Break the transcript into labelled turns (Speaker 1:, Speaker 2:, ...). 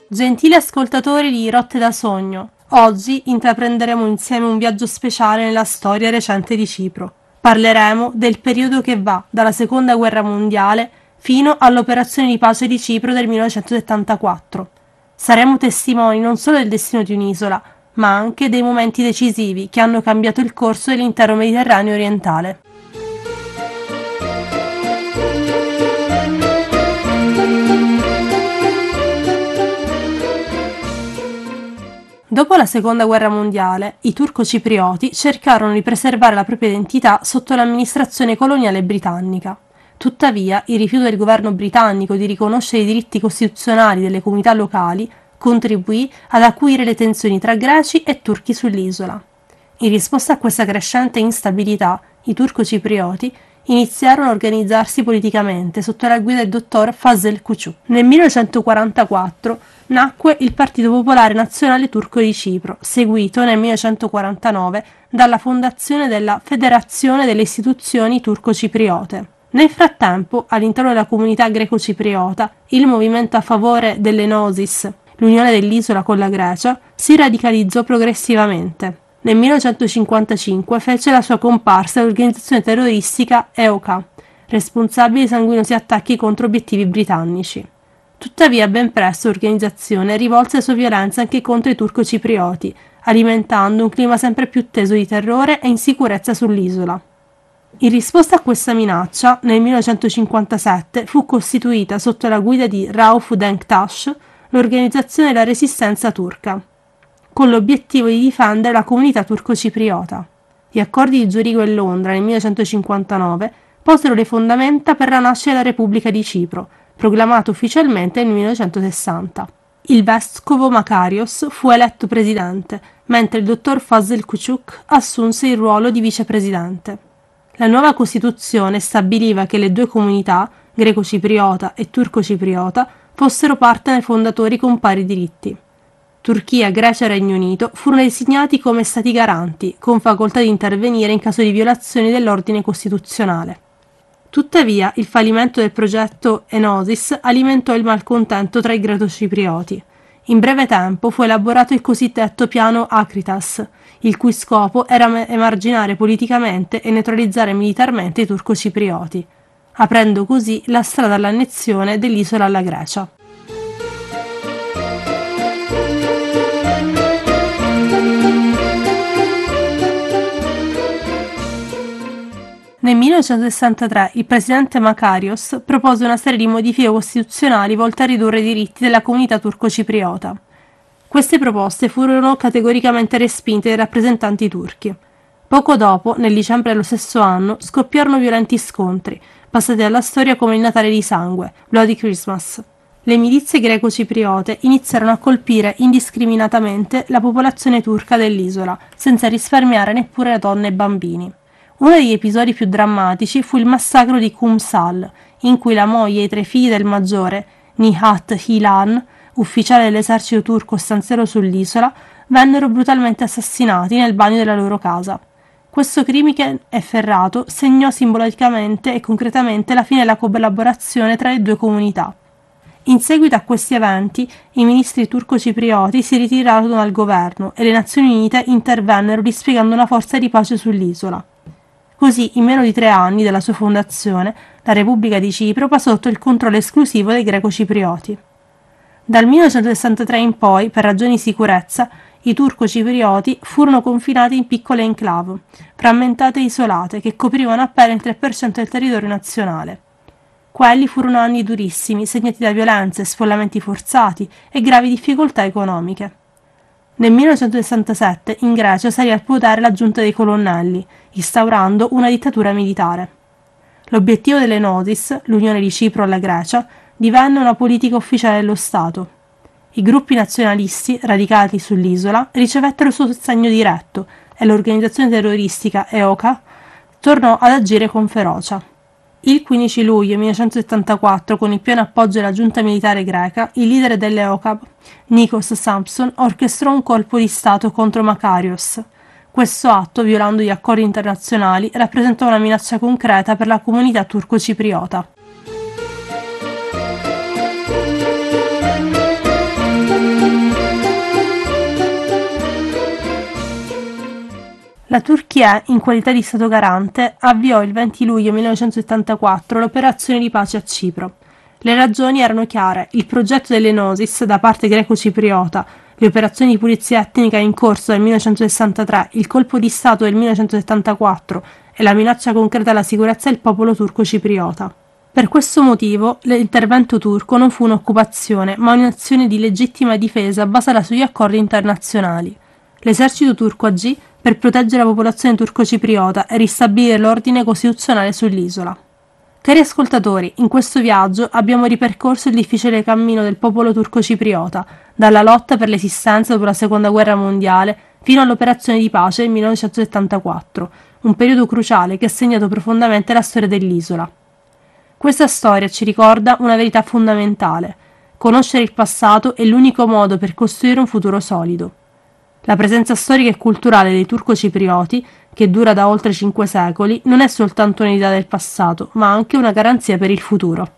Speaker 1: Gentili ascoltatori di Rotte da Sogno, oggi intraprenderemo insieme un viaggio speciale nella storia recente di Cipro. Parleremo del periodo che va dalla Seconda Guerra Mondiale fino all'operazione di pace di Cipro del 1974. Saremo testimoni non solo del destino di un'isola, ma anche dei momenti decisivi che hanno cambiato il corso dell'intero Mediterraneo orientale. Dopo la Seconda Guerra Mondiale, i turco-ciprioti cercarono di preservare la propria identità sotto l'amministrazione coloniale britannica. Tuttavia, il rifiuto del governo britannico di riconoscere i diritti costituzionali delle comunità locali contribuì ad acuire le tensioni tra greci e turchi sull'isola. In risposta a questa crescente instabilità, i turco-ciprioti iniziarono a organizzarsi politicamente sotto la guida del dottor Fazıl Küçük. Nel 1944 nacque il Partito Popolare Nazionale Turco di Cipro, seguito nel 1949 dalla fondazione della Federazione delle Istituzioni Turco-Cipriote. Nel frattempo, all'interno della comunità greco-cipriota, il movimento a favore dell'Enosis, l'unione dell'isola con la Grecia, si radicalizzò progressivamente. Nel 1955 fece la sua comparsa l'organizzazione terroristica EOKA, responsabile di sanguinosi attacchi contro obiettivi britannici. Tuttavia ben presto l'organizzazione rivolse le sue violenze anche contro i turco-ciprioti, alimentando un clima sempre più teso di terrore e insicurezza sull'isola. In risposta a questa minaccia, nel 1957 fu costituita sotto la guida di Rauf Denktash l'Organizzazione della Resistenza Turca, con l'obiettivo di difendere la comunità turco-cipriota. Gli accordi di Zurigo e Londra nel 1959 posero le fondamenta per la nascita della Repubblica di Cipro, proclamata ufficialmente nel 1960. Il vescovo Makarios fu eletto presidente, mentre il dottor Fazıl Küçük assunse il ruolo di vicepresidente. La nuova Costituzione stabiliva che le due comunità, greco-cipriota e turco-cipriota, fossero partner fondatori con pari diritti. Turchia, Grecia e Regno Unito furono designati come stati garanti, con facoltà di intervenire in caso di violazioni dell'ordine costituzionale. Tuttavia, il fallimento del progetto Enosis alimentò il malcontento tra i greco-ciprioti. In breve tempo fu elaborato il cosiddetto piano Akritas, il cui scopo era emarginare politicamente e neutralizzare militarmente i turco-ciprioti, aprendo così la strada all'annezione dell'isola alla Grecia. Nel 1963 il presidente Makarios propose una serie di modifiche costituzionali volte a ridurre i diritti della comunità turco-cipriota. Queste proposte furono categoricamente respinte dai rappresentanti turchi. Poco dopo, nel dicembre dello stesso anno, scoppiarono violenti scontri, passati alla storia come il Natale di sangue, Bloody Christmas. Le milizie greco-cipriote iniziarono a colpire indiscriminatamente la popolazione turca dell'isola, senza risparmiare neppure donne e bambini. Uno degli episodi più drammatici fu il massacro di Kumsal, in cui la moglie e i tre figli del maggiore, Nihat Hilan, ufficiale dell'esercito turco stanziato sull'isola, vennero brutalmente assassinati nel bagno della loro casa. Questo crimine efferrato segnò simbolicamente e concretamente la fine della collaborazione tra le due comunità. In seguito a questi eventi, i ministri turco-ciprioti si ritirarono dal governo e le Nazioni Unite intervennero dispiegando una forza di pace sull'isola. Così, in meno di 3 anni dalla sua fondazione, la Repubblica di Cipro passò sotto il controllo esclusivo dei greco-ciprioti. Dal 1963 in poi, per ragioni di sicurezza, i turco-ciprioti furono confinati in piccole enclave, frammentate e isolate, che coprivano appena il 3% del territorio nazionale. Quelli furono anni durissimi, segnati da violenze, sfollamenti forzati e gravi difficoltà economiche. Nel 1967 in Grecia salì al potere la giunta dei colonnelli, instaurando una dittatura militare. L'obiettivo dell'Enosis, l'unione di Cipro alla Grecia, divenne una politica ufficiale dello Stato. I gruppi nazionalisti, radicati sull'isola, ricevettero il suo sostegno diretto e l'organizzazione terroristica EOKA tornò ad agire con ferocia. Il 15 luglio 1974, con il pieno appoggio della giunta militare greca, il leader dell'EOKA, Nikos Sampson, orchestrò un colpo di Stato contro Makarios. Questo atto, violando gli accordi internazionali, rappresentò una minaccia concreta per la comunità turco-cipriota. La Turchia, in qualità di Stato garante, avviò il 20 luglio 1974 l'operazione di pace a Cipro. Le ragioni erano chiare: il progetto dell'Enosis da parte greco-cipriota, le operazioni di pulizia etnica in corso nel 1963, il colpo di Stato del 1974 e la minaccia concreta alla sicurezza del popolo turco-cipriota. Per questo motivo, l'intervento turco non fu un'occupazione, ma un'azione di legittima difesa basata sugli accordi internazionali. L'esercito turco agì per proteggere la popolazione turco-cipriota e ristabilire l'ordine costituzionale sull'isola. Cari ascoltatori, in questo viaggio abbiamo ripercorso il difficile cammino del popolo turco-cipriota, dalla lotta per l'esistenza dopo la Seconda Guerra Mondiale fino all'operazione di pace del 1974, un periodo cruciale che ha segnato profondamente la storia dell'isola. Questa storia ci ricorda una verità fondamentale: conoscere il passato è l'unico modo per costruire un futuro solido. La presenza storica e culturale dei turco-ciprioti, che dura da oltre 5 secoli, non è soltanto un'idea del passato, ma anche una garanzia per il futuro.